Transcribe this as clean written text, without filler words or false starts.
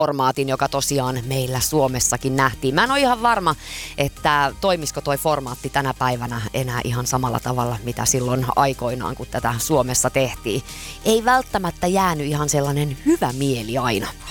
formaatin, joka tosiaan meillä Suomessakin nähtiin. Mä en ole ihan varma, että toimisiko toi formaatti tänä päivänä enää ihan samalla tavalla, mitä silloin aikoinaan, kun tätä Suomessa tehtiin. Ei välttämättä jäänyt ihan sellainen hyvä mieli aina.